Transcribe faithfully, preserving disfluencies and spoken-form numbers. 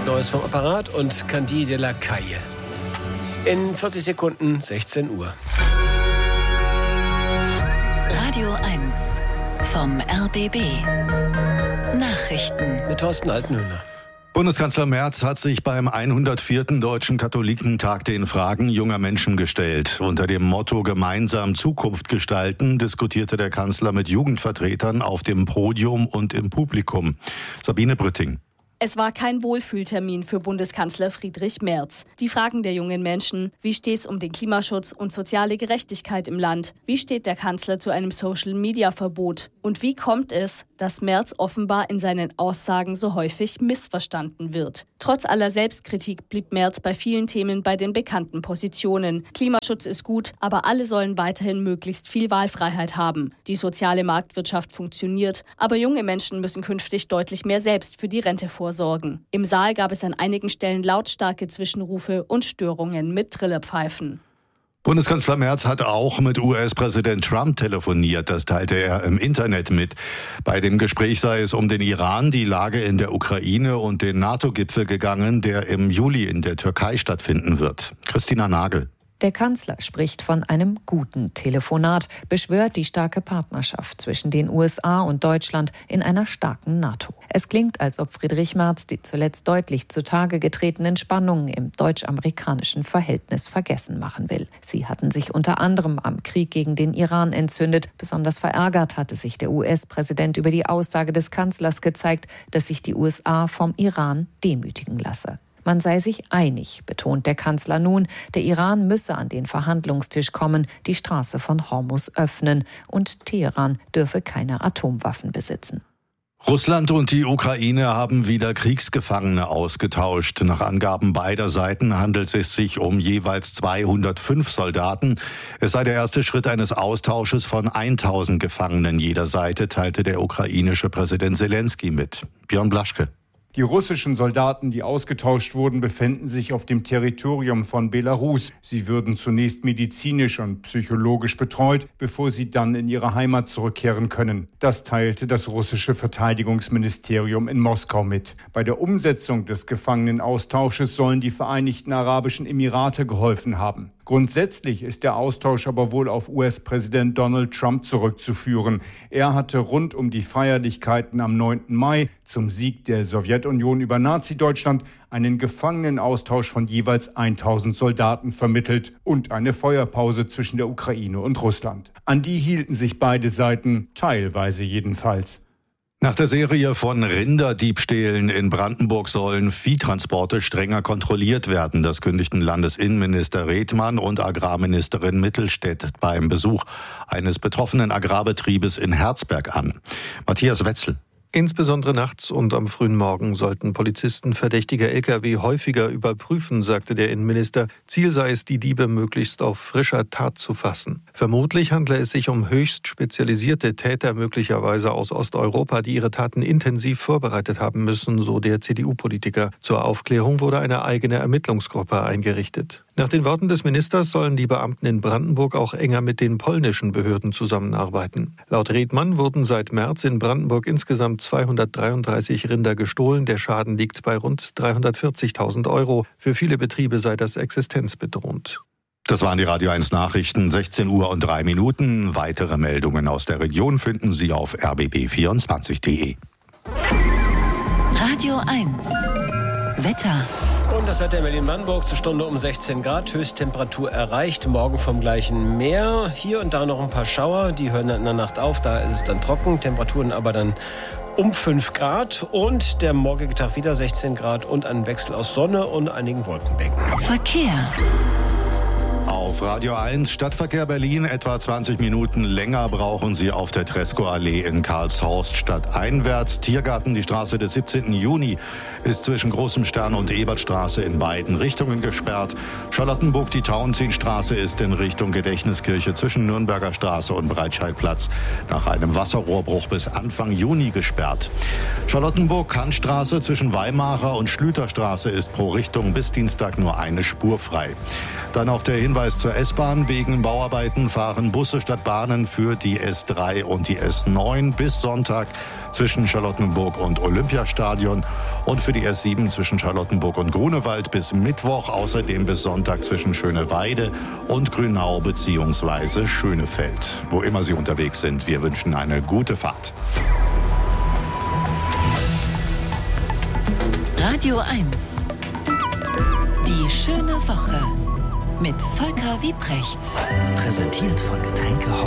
Neues vom Apparat und Candide de la Caille. In vierzig Sekunden, sechzehn Uhr. Radio eins vom R B B. Nachrichten mit Thorsten Altenhöhner. Bundeskanzler Merz hat sich beim hundertvierten Deutschen Katholikentag den Fragen junger Menschen gestellt. Unter dem Motto Gemeinsam Zukunft gestalten diskutierte der Kanzler mit Jugendvertretern auf dem Podium und im Publikum. Sabine Brütting. Es war kein Wohlfühltermin für Bundeskanzler Friedrich Merz. Die Fragen der jungen Menschen, wie steht es um den Klimaschutz und soziale Gerechtigkeit im Land? Wie steht der Kanzler zu einem Social-Media-Verbot? Und wie kommt es, dass Merz offenbar in seinen Aussagen so häufig missverstanden wird? Trotz aller Selbstkritik blieb Merz bei vielen Themen bei den bekannten Positionen. Klimaschutz ist gut, aber alle sollen weiterhin möglichst viel Wahlfreiheit haben. Die soziale Marktwirtschaft funktioniert, aber junge Menschen müssen künftig deutlich mehr selbst für die Rente vorsorgen. Sorgen. Im Saal gab es an einigen Stellen lautstarke Zwischenrufe und Störungen mit Trillerpfeifen. Bundeskanzler Merz hat auch mit U S-Präsident Trump telefoniert. Das teilte er im Internet mit. Bei dem Gespräch sei es um den Iran, die Lage in der Ukraine und den NATO-Gipfel gegangen, der im Juli in der Türkei stattfinden wird. Christina Nagel. Der Kanzler spricht von einem guten Telefonat, beschwört die starke Partnerschaft zwischen den U S A und Deutschland in einer starken NATO. Es klingt, als ob Friedrich Merz die zuletzt deutlich zutage getretenen Spannungen im deutsch-amerikanischen Verhältnis vergessen machen will. Sie hatten sich unter anderem am Krieg gegen den Iran entzündet. Besonders verärgert hatte sich der U S-Präsident über die Aussage des Kanzlers gezeigt, dass sich die U S A vom Iran demütigen lasse. Man sei sich einig, betont der Kanzler nun. Der Iran müsse an den Verhandlungstisch kommen, die Straße von Hormuz öffnen und Teheran dürfe keine Atomwaffen besitzen. Russland und die Ukraine haben wieder Kriegsgefangene ausgetauscht. Nach Angaben beider Seiten handelt es sich um jeweils zweihundertfünf Soldaten. Es sei der erste Schritt eines Austausches von tausend Gefangenen jeder Seite, teilte der ukrainische Präsident Zelensky mit. Björn Blaschke. Die russischen Soldaten, die ausgetauscht wurden, befänden sich auf dem Territorium von Belarus. Sie würden zunächst medizinisch und psychologisch betreut, bevor sie dann in ihre Heimat zurückkehren können. Das teilte das russische Verteidigungsministerium in Moskau mit. Bei der Umsetzung des Gefangenenaustausches sollen die Vereinigten Arabischen Emirate geholfen haben. Grundsätzlich ist der Austausch aber wohl auf U S-Präsident Donald Trump zurückzuführen. Er hatte rund um die Feierlichkeiten am neunten Mai zum Sieg der Sowjetunion über Nazi-Deutschland einen Gefangenenaustausch von jeweils tausend Soldaten vermittelt und eine Feuerpause zwischen der Ukraine und Russland. An die hielten sich beide Seiten, teilweise jedenfalls. Nach der Serie von Rinderdiebstählen in Brandenburg sollen Viehtransporte strenger kontrolliert werden. Das kündigten Landesinnenminister Redmann und Agrarministerin Mittelstädt beim Besuch eines betroffenen Agrarbetriebes in Herzberg an. Matthias Wetzel. Insbesondere nachts und am frühen Morgen sollten Polizisten verdächtige L K W häufiger überprüfen, sagte der Innenminister. Ziel sei es, die Diebe möglichst auf frischer Tat zu fassen. Vermutlich handle es sich um höchst spezialisierte Täter, möglicherweise aus Osteuropa, die ihre Taten intensiv vorbereitet haben müssen, so der C D U-Politiker. Zur Aufklärung wurde eine eigene Ermittlungsgruppe eingerichtet. Nach den Worten des Ministers sollen die Beamten in Brandenburg auch enger mit den polnischen Behörden zusammenarbeiten. Laut Redmann wurden seit März in Brandenburg insgesamt zweihundertdreiunddreißig Rinder gestohlen. Der Schaden liegt bei rund dreihundertvierzigtausend Euro. Für viele Betriebe sei das existenzbedrohend. Das waren die Radio eins Nachrichten, sechzehn Uhr und drei Minuten. Weitere Meldungen aus der Region finden Sie auf r b b vierundzwanzig punkt de. Radio eins Wetter. Und das Wetter in Berlin-Brandenburg zur Stunde um sechzehn Grad. Höchsttemperatur erreicht. Morgen vom gleichen Meer. Hier und da noch ein paar Schauer. Die hören dann in der Nacht auf. Da ist es dann trocken. Temperaturen aber dann um fünf Grad. Und der morgige Tag wieder sechzehn Grad und ein Wechsel aus Sonne und einigen Wolkendecken. Verkehr. Auf Radio eins Stadtverkehr Berlin. Etwa zwanzig Minuten länger brauchen Sie auf der Tresco-Allee in Karlshorst stadteinwärts. Tiergarten, die Straße des siebzehnten Juni, ist zwischen Großem Stern und Ebertstraße in beiden Richtungen gesperrt. Charlottenburg, die Tauentzienstraße, ist in Richtung Gedächtniskirche zwischen Nürnberger Straße und Breitscheidplatz nach einem Wasserrohrbruch bis Anfang Juni gesperrt. Charlottenburg-Kantstraße zwischen Weimarer und Schlüterstraße ist pro Richtung bis Dienstag nur eine Spur frei. Dann auch der Hinweis Verkehrs zur S-Bahn. Wegen Bauarbeiten fahren Busse statt Bahnen für die S drei und die S neun bis Sonntag zwischen Charlottenburg und Olympiastadion und für die S sieben zwischen Charlottenburg und Grunewald bis Mittwoch, außerdem bis Sonntag zwischen Schöneweide und Grünau bzw. Schönefeld. Wo immer Sie unterwegs sind, wir wünschen eine gute Fahrt. Radio eins. Die schöne Woche mit Volker Wiebrecht. Präsentiert von Getränke